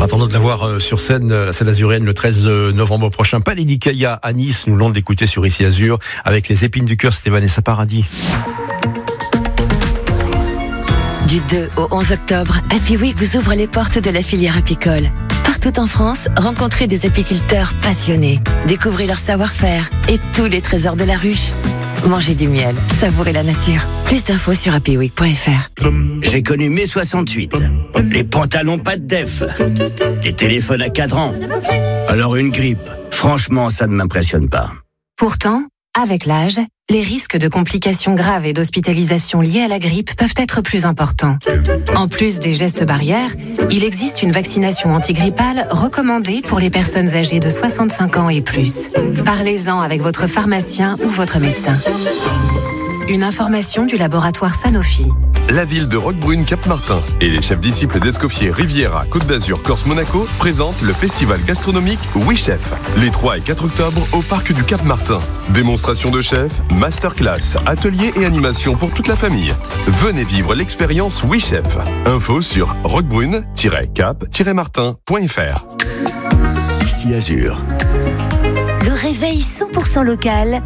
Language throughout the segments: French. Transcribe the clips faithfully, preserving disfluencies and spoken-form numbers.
En attendant de la voir sur scène, la scène azuréenne, le treize novembre prochain, Panini Kaya à Nice, nous l'ont d'écouter sur Ici Azur, avec les épines du cœur, c'était Vanessa Paradis. Du deux au onze octobre, Happy Week vous ouvre les portes de la filière apicole. Partout en France, rencontrez des apiculteurs passionnés. Découvrez leur savoir-faire et tous les trésors de la ruche. Mangez du miel, savourez la nature. Plus d'infos sur happy week point f r. J'ai connu mai soixante-huit. Les pantalons pas de def. Les téléphones à cadran. Alors une grippe, franchement, ça ne m'impressionne pas. Pourtant, avec l'âge, les risques de complications graves et d'hospitalisation liées à la grippe peuvent être plus importants. En plus des gestes barrières, il existe une vaccination antigrippale recommandée pour les personnes âgées de soixante-cinq ans et plus. Parlez-en avec votre pharmacien ou votre médecin. Une information du laboratoire Sanofi. La ville de Roquebrune-Cap-Martin et les chefs disciples d'Escoffier, Riviera, Côte d'Azur, Corse, Monaco présentent le festival gastronomique Oui Chef les trois et quatre octobre au parc du Cap-Martin. Démonstration de chefs, masterclass, ateliers et animations pour toute la famille. Venez vivre l'expérience Oui Chef. Info sur roquebrune tiret cap tiret martin point f r. Ici Azur. Le réveil cent pour cent local.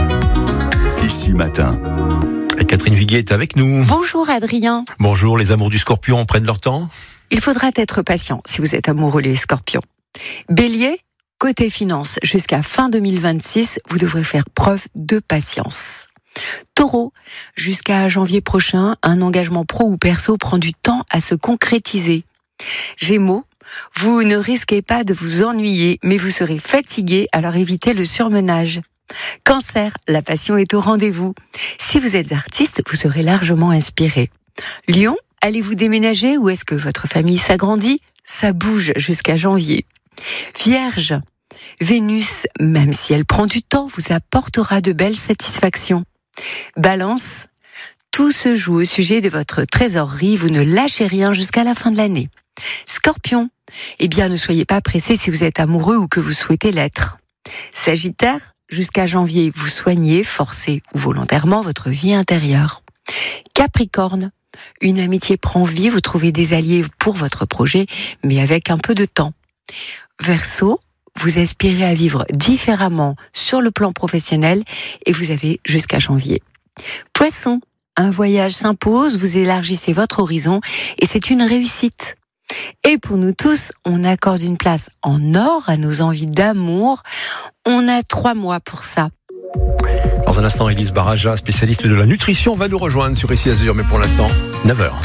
Ici Matin. Et Catherine Viguier est avec nous. Bonjour Adrien. Bonjour, les amours du Scorpion prennent leur temps. Il faudra être patient si vous êtes amoureux les Scorpions. Bélier, côté finance, jusqu'à fin deux mille vingt-six, vous devrez faire preuve de patience. Taureau, jusqu'à janvier prochain, un engagement pro ou perso prend du temps à se concrétiser. Gémeaux, vous ne risquez pas de vous ennuyer, mais vous serez fatigué, alors évitez le surmenage. Cancer, la passion est au rendez-vous. Si vous êtes artiste, vous serez largement inspiré. Lion, allez-vous déménager ou est-ce que votre famille s'agrandit ? Ça bouge jusqu'à janvier. Vierge, Vénus, même si elle prend du temps, vous apportera de belles satisfactions. Balance, tout se joue au sujet de votre trésorerie, vous ne lâchez rien jusqu'à la fin de l'année. Scorpion, eh bien ne soyez pas pressé si vous êtes amoureux ou que vous souhaitez l'être. Sagittaire, jusqu'à janvier, vous soignez, forcez ou volontairement votre vie intérieure. Capricorne, une amitié prend vie, vous trouvez des alliés pour votre projet, mais avec un peu de temps. Verseau, vous aspirez à vivre différemment sur le plan professionnel et vous avez jusqu'à janvier. Poisson, un voyage s'impose, vous élargissez votre horizon et c'est une réussite. Et pour nous tous, on accorde une place en or à nos envies d'amour. On a trois mois pour ça. Dans un instant, Élise Baraja, spécialiste de la nutrition, va nous rejoindre sur Ici Azur, mais pour l'instant, neuf heures.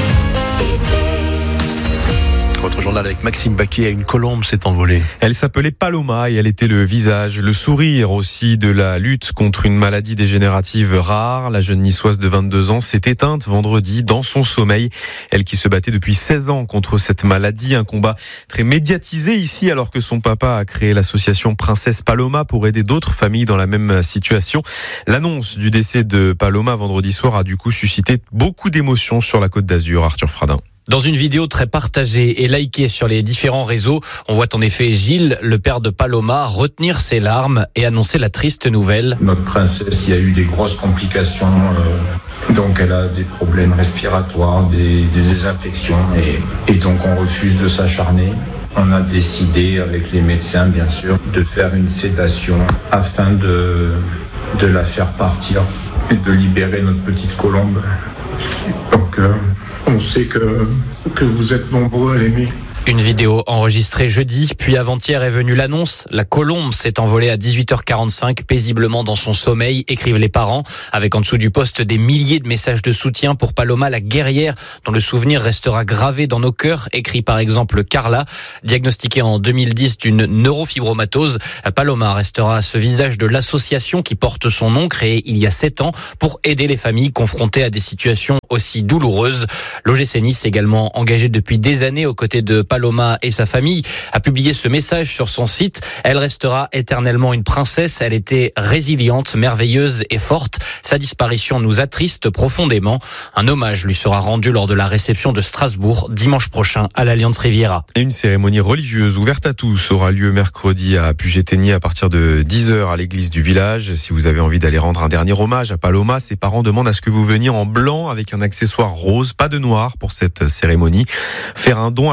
Votre journal avec Maxime Baquet, une colombe s'est envolée. Elle s'appelait Paloma et elle était le visage, le sourire aussi de la lutte contre une maladie dégénérative rare. La jeune niçoise de vingt-deux ans s'est éteinte vendredi dans son sommeil. Elle qui se battait depuis seize ans contre cette maladie, un combat très médiatisé ici alors que son papa a créé l'association Princesse Paloma pour aider d'autres familles dans la même situation. L'annonce du décès de Paloma vendredi soir a du coup suscité beaucoup d'émotions sur la Côte d'Azur. Arthur Fradin. Dans une vidéo très partagée et likée sur les différents réseaux, on voit en effet Gilles, le père de Paloma, retenir ses larmes et annoncer la triste nouvelle. Notre princesse, il y a eu des grosses complications, euh, donc elle a des problèmes respiratoires, des, des infections, et, et donc on refuse de s'acharner. On a décidé, avec les médecins bien sûr, de faire une sédation afin de, de la faire partir et de libérer notre petite colombe. Donc... Euh, On sait que, que vous êtes nombreux à l'aimer. Une vidéo enregistrée jeudi, puis avant-hier est venue l'annonce. La colombe s'est envolée à dix-huit heures quarante-cinq, paisiblement dans son sommeil, écrivent les parents, avec en dessous du poste des milliers de messages de soutien pour Paloma, la guerrière, dont le souvenir restera gravé dans nos cœurs, écrit par exemple Carla. Diagnostiquée en deux mille dix d'une neurofibromatose, Paloma restera ce visage de l'association qui porte son nom, créée il y a sept ans, pour aider les familles confrontées à des situations aussi douloureuses. L'O G C Nice, également engagé depuis des années aux côtés de Paloma et sa famille, a publié ce message sur son site. Elle restera éternellement une princesse. Elle était résiliente, merveilleuse et forte. Sa disparition nous attriste profondément. Un hommage lui sera rendu lors de la réception de Strasbourg dimanche prochain à l'Alliance Riviera. Et une cérémonie religieuse ouverte à tous aura lieu mercredi à Puget-Théniers à partir de dix heures à l'église du village. Si vous avez envie d'aller rendre un dernier hommage à Paloma, ses parents demandent à ce que vous veniez en blanc avec un accessoire rose, pas de noir pour cette cérémonie. Faire un don à l'association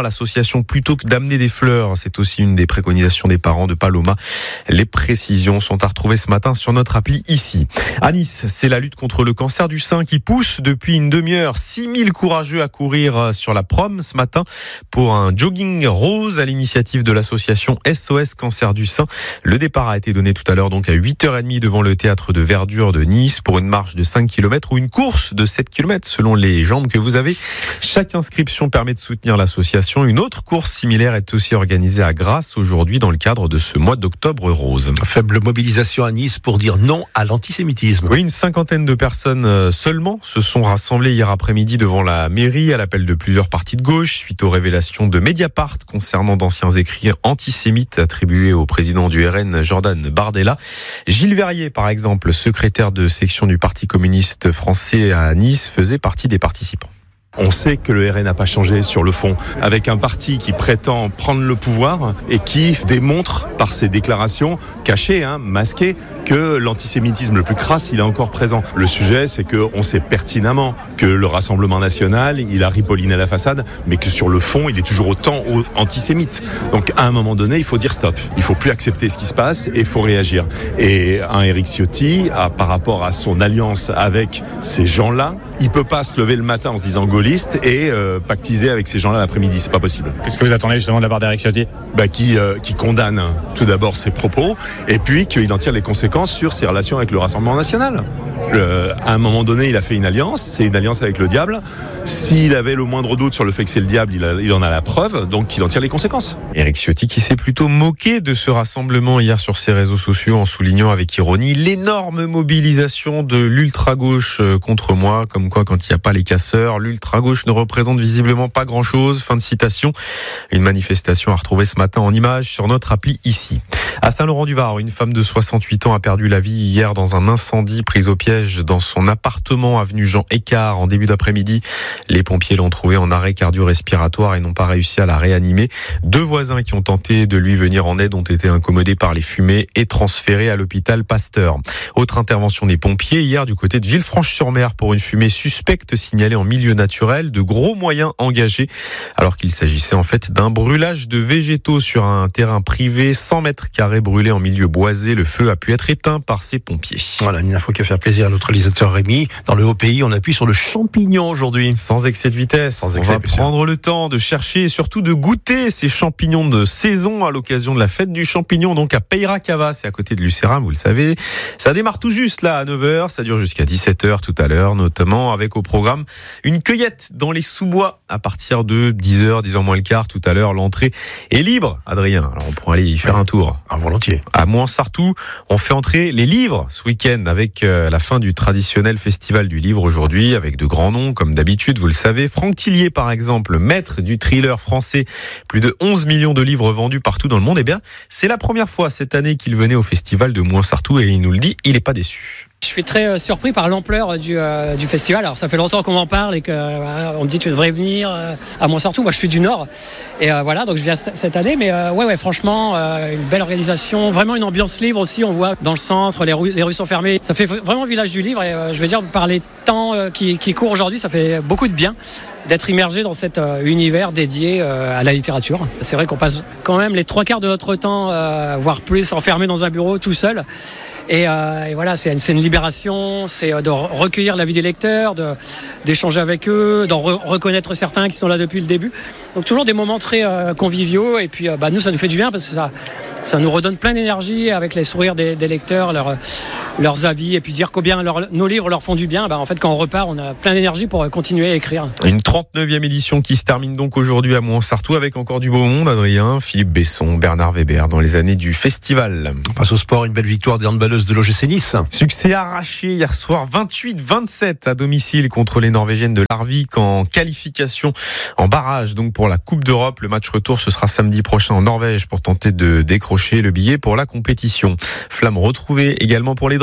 l'association plutôt que d'amener des fleurs. C'est aussi une des préconisations des parents de Paloma. Les précisions sont à retrouver ce matin sur notre appli ici. À Nice, c'est la lutte contre le cancer du sein qui pousse depuis une demi-heure. six mille courageux à courir sur la prom ce matin pour un jogging rose à l'initiative de l'association S O S Cancer du sein. Le départ a été donné tout à l'heure donc à huit heures trente devant le théâtre de Verdure de Nice pour une marche de cinq kilomètres ou une course de sept kilomètres selon les jambes que vous avez. Chaque inscription permet de soutenir l'association. Une autre course similaire est aussi organisée à Grasse aujourd'hui dans le cadre de ce mois d'octobre rose. Faible mobilisation à Nice pour dire non à l'antisémitisme. Oui, une cinquantaine de personnes seulement se sont rassemblées hier après-midi devant la mairie à l'appel de plusieurs partis de gauche suite aux révélations de Mediapart concernant d'anciens écrits antisémites attribués au président du R N Jordan Bardella. Gilles Verrier, par exemple, secrétaire de section du Parti communiste français à Nice, faisait partie des participants. On sait que le R N n'a pas changé sur le fond, avec un parti qui prétend prendre le pouvoir et qui démontre par ses déclarations cachées, hein, masquées, que l'antisémitisme le plus crasse, il est encore présent. Le sujet, c'est qu'on sait pertinemment que le Rassemblement national, il a ripolliné la façade, mais que sur le fond, il est toujours autant antisémite. Donc à un moment donné, il faut dire stop. Il ne faut plus accepter ce qui se passe et il faut réagir. Et un Éric Ciotti, à, par rapport à son alliance avec ces gens-là, il ne peut pas se lever le matin en se disant gaulliste et euh, pactiser avec ces gens-là l'après-midi, c'est pas possible. Qu'est-ce que vous attendez justement de la part d'Éric Ciotti ? Bah, qui, euh, qui condamne tout d'abord ses propos et puis qu'il en tire les conséquences sur ses relations avec le Rassemblement national. Le, à un moment donné, il a fait une alliance, c'est une alliance avec le diable. S'il avait le moindre doute sur le fait que c'est le diable, il, a, il en a la preuve, donc il en tire les conséquences. Éric Ciotti qui s'est plutôt moqué de ce rassemblement hier sur ses réseaux sociaux en soulignant avec ironie l'énorme mobilisation de l'ultra-gauche contre moi, comme quoi quand il n'y a pas les casseurs, l'ultra-gauche ne représente visiblement pas grand-chose. Fin de citation. Une manifestation à retrouver ce matin en images sur notre appli ici. À Saint-Laurent-du-Var, une femme de soixante-huit ans a perdu la vie hier dans un incendie pris au piège dans son appartement avenue Jean Écart en début d'après-midi. Les pompiers l'ont trouvée en arrêt cardio-respiratoire et n'ont pas réussi à la réanimer. Deux voisins qui ont tenté de lui venir en aide ont été incommodés par les fumées et transférés à l'hôpital Pasteur. Autre intervention des pompiers hier du côté de Villefranche-sur-Mer pour une fumée suspecte signalée en milieu naturel. De gros moyens engagés alors qu'il s'agissait en fait d'un brûlage de végétaux sur un terrain privé, cent mètres carrés brûlé en milieu boisé. Le feu a pu être éteint par ses pompiers. Voilà, une info qui va faire plaisir à notre réalisateur Rémi. Dans le Haut-Pays, on appuie sur le champignon aujourd'hui. Sans excès de vitesse. Sans excès, on va prendre le temps de chercher et surtout de goûter ces champignons de saison à l'occasion de la fête du champignon, donc à Peyra-Cava, c'est à côté de Lucéram, vous le savez. Ça démarre tout juste là à neuf heures, ça dure jusqu'à dix-sept heures tout à l'heure, notamment avec au programme une cueillette dans les sous-bois à partir de dix heures, dix heures moins le quart tout à l'heure. L'entrée est libre, Adrien. Alors on pourra aller y faire un tour. Ah, volontiers. À Mouansartou, on fait entrer les livres ce week-end avec la fin du traditionnel festival du livre aujourd'hui, avec de grands noms comme d'habitude, vous le savez. Franck Tillier par exemple, maître du thriller français, plus de onze millions de livres vendus partout dans le monde. Eh bien, c'est la première fois cette année qu'il venait au festival de Mouansartou et il nous le dit, il n'est pas déçu. Je suis très euh, surpris par l'ampleur du, euh, du festival. Alors ça fait longtemps qu'on m'en parle et qu'on euh, me dit tu devrais venir euh, à Mouansartou. Moi je suis du Nord et euh, voilà, donc je viens c- cette année. Mais euh, ouais ouais franchement euh, une belle organisation, vraiment une ambiance livre aussi. On voit dans le centre, les rues, les rues sont fermées. Ça fait vraiment village du livre et euh, je veux dire par les temps euh, qui, qui courent aujourd'hui, ça fait beaucoup de bien d'être immergé dans cet euh, univers dédié euh, à la littérature. C'est vrai qu'on passe quand même les trois quarts de notre temps, euh, voire plus, enfermé dans un bureau tout seul. Et, euh, et voilà, c'est une, c'est une libération, c'est de recueillir l'avis des lecteurs, de, d'échanger avec eux, d'en re- reconnaître certains qui sont là depuis le début. Donc toujours des moments très euh, conviviaux. Et puis euh, bah, nous, ça nous fait du bien parce que ça, ça nous redonne plein d'énergie avec les sourires des, des lecteurs, leur, leurs avis, et puis dire combien leur, nos livres leur font du bien. Bah, en fait, quand on repart, on a plein d'énergie pour continuer à écrire. Une trente-neuvième édition qui se termine donc aujourd'hui à Mouansartou avec encore du beau monde, Adrien, Philippe Besson, Bernard Weber dans les années du festival. On passe au sport, une belle victoire des handballeuses de l'O G C Nice. Succès arraché hier soir vingt-huit vingt-sept à domicile contre les Norvégiennes de Larvik en qualification, en barrage donc pour la Coupe d'Europe. Le match retour ce sera samedi prochain en Norvège pour tenter de décrocher le billet pour la compétition. Flamme retrouvée également pour les Dragons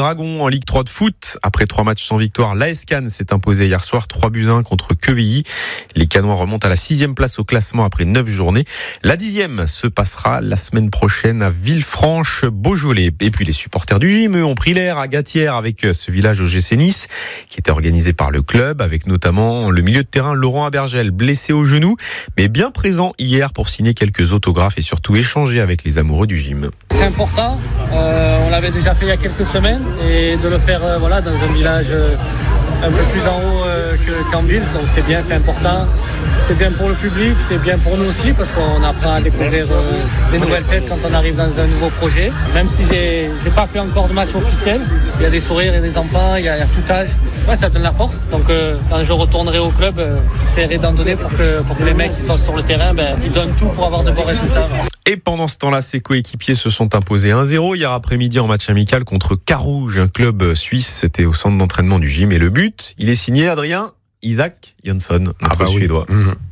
Dragons en Ligue trois de foot. Après trois matchs sans victoire, l'A S Cannes s'est imposé hier soir trois buts à un contre Quevilly. Les Cannois remontent à la sixième place au classement après neuf journées. La dixième se passera la semaine prochaine à Villefranche-Beaujolais. Et puis les supporters du gym, eux, ont pris l'air à Gatière avec ce village O G C Nice qui était organisé par le club, avec notamment le milieu de terrain Laurent Abergel, blessé au genou, mais bien présent hier pour signer quelques autographes et surtout échanger avec les amoureux du gym. C'est important, euh, on l'avait déjà fait il y a quelques semaines, et de le faire euh, voilà, dans un village euh, un peu plus en haut euh, que, qu'en ville, donc c'est bien, c'est important. C'est bien pour le public, c'est bien pour nous aussi, parce qu'on apprend à découvrir euh, des nouvelles têtes quand on arrive dans un nouveau projet. Même si j'ai, j'ai pas fait encore de match officiel, il y a des sourires, il y a des enfants, il y a, il y a tout âge. Ouais, ça donne la force. Donc euh, quand je retournerai au club, euh, j'essaierai d'en donner pour que, pour que les mecs qui sont sur le terrain, ben, ils donnent tout pour avoir de bons résultats. Et pendant ce temps-là, ses coéquipiers se sont imposés un zéro hier après-midi en match amical contre Carouge, un club suisse. C'était au centre d'entraînement du gym. Et le but, il est signé, Adrien, Isaac Jönsson, notre ah bah Suédois. Oui. Mmh.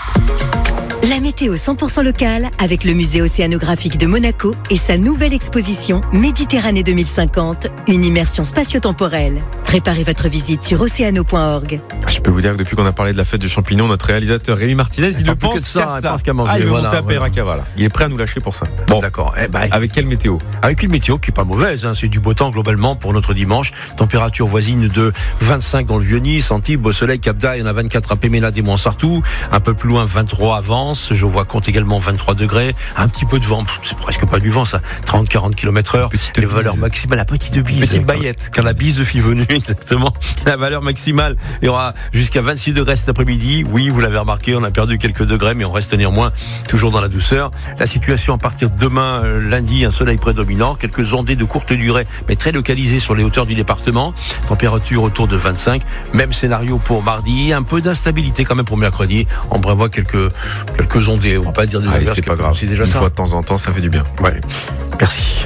La météo cent pour cent locale avec le musée océanographique de Monaco et sa nouvelle exposition Méditerranée deux mille cinquante, une immersion spatio-temporelle. Préparez votre visite sur océano point org. Je peux vous dire que depuis qu'on a parlé de la fête de champignons, notre réalisateur Rémi Martinez, il, il ne pense ça, qu'à ça. Il pense qu'à manger. Ah, il veut voilà, monter à voilà. Peracava, là. Il est prêt à nous lâcher pour ça. Bon, d'accord. Eh ben, avec quelle météo? Avec une météo qui est pas mauvaise, hein. C'est du beau temps globalement pour notre dimanche. Température voisine de vingt-cinq dans le Vieux-Nice, Antibes, au soleil, Cap-d'Aille, il y en a vingt-quatre à Péméla, des Montsartou. Un peu plus loin, vingt-trois à Vence. Je vois compte également vingt-trois degrés. Un petit peu de vent. C'est presque pas du vent, ça. trente à quarante kilomètres heure. Petite Les bise. valeurs maximales, la petite bise. Petite baillette. Quand la bise fut venue, exactement. La valeur maximale, il y aura jusqu'à vingt-six degrés cet après-midi. Oui, vous l'avez remarqué, on a perdu quelques degrés, mais on reste néanmoins toujours dans la douceur. La situation à partir de demain, euh, lundi, un soleil prédominant, quelques ondées de courte durée, mais très localisées sur les hauteurs du département. Température autour de vingt-cinq. Même scénario pour mardi. Un peu d'instabilité quand même pour mercredi. On prévoit quelques, quelques ondées. On va pas dire des Allez, averses, c'est pas grave. C'est déjà Une ça. fois de temps en temps, ça fait du bien. Ouais. Merci.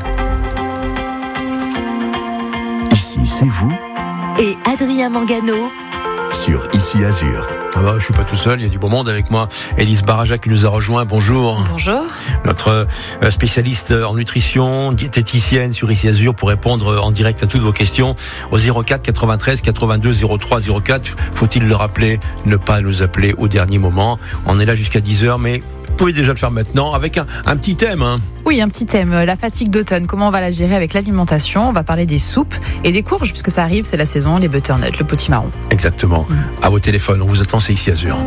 Ici, c'est vous Et Adrien Mangano sur Ici Azur. Ah bah, je suis pas tout seul, il y a du beau monde avec moi. Élise Baraja qui nous a rejoint. Bonjour. Bonjour. Notre spécialiste en nutrition, diététicienne sur Ici Azur pour répondre en direct à toutes vos questions au zéro quatre quatre-vingt-treize quatre-vingt-deux zéro trois zéro quatre. Faut-il le rappeler, ne pas nous appeler au dernier moment. On est là jusqu'à dix heures, mais vous pouvez déjà le faire maintenant avec un, un petit thème. Hein. Oui, un petit thème, la fatigue d'automne, comment on va la gérer avec l'alimentation. On va parler des soupes et des courges, puisque ça arrive, c'est la saison, les butternuts, le potimarron. Exactement. Mmh. À vos téléphones, on vous attend, c'est Ici Azur.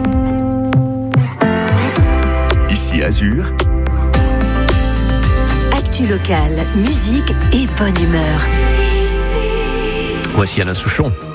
Ici Azur. Actu locale, musique et bonne humeur. Voici Alain Souchon.